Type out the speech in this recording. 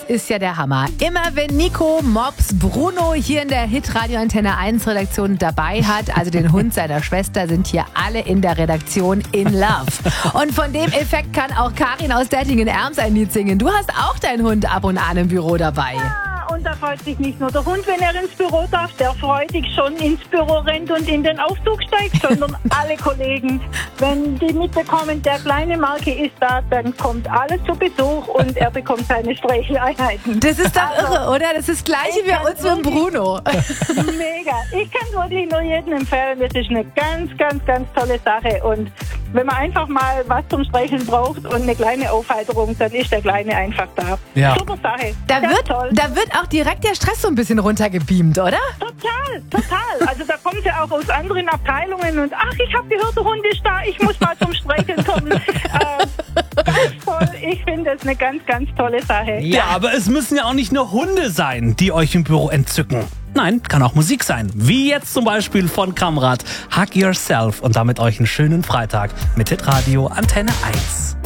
ist ja der Hammer. Immer wenn Nico Mops Bruno hier in der Hitradio Antenne 1 Redaktion dabei hat, also den Hund seiner Schwester, sind hier alle in der Redaktion in love. Und von dem Effekt kann auch Karin aus Dettingen-Erms ein Lied singen. Du hast auch deinen Hund ab und an im Büro dabei. Und da freut sich nicht nur der Hund, wenn er ins Büro darf, der freudig schon ins Büro rennt und in den Aufzug steigt, sondern alle Kollegen. Wenn die mitbekommen, der kleine Marke ist da, dann kommt alles zu Besuch und er bekommt seine Streicheleinheiten. Das ist doch irre, oder? Das ist das Gleiche wie bei uns mit Bruno. Mega. Ich kann es wirklich nur jedem empfehlen. Das ist eine ganz, ganz, ganz tolle Sache. Und wenn man einfach mal was zum Streicheln braucht und eine kleine Aufheiterung, dann ist der Kleine einfach da. Ja. Super Sache. Da toll. wird auch direkt der Stress so ein bisschen runtergebeamt, oder? Total. Also da kommt ja auch aus anderen Abteilungen und ach, ich habe gehört, der Hund ist da, ich muss mal zum Streicheln kommen. Ganz toll. Ich finde das eine ganz, ganz tolle Sache. Ja, aber es müssen ja auch nicht nur Hunde sein, die euch im Büro entzücken. Nein, kann auch Musik sein. Wie jetzt zum Beispiel von Kamrat Hug Yourself und damit euch einen schönen Freitag mit Hitradio Antenne 1.